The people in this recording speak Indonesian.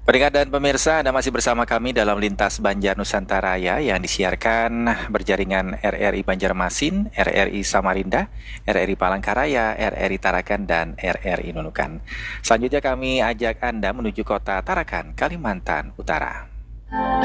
Pendengar dan pemirsa, Anda masih bersama kami dalam Lintas Banjar Nusantara Raya yang disiarkan berjaringan RRI Banjarmasin, RRI Samarinda, RRI Palangkaraya, RRI Tarakan, dan RRI Nunukan. Selanjutnya kami ajak Anda menuju kota Tarakan, Kalimantan Utara.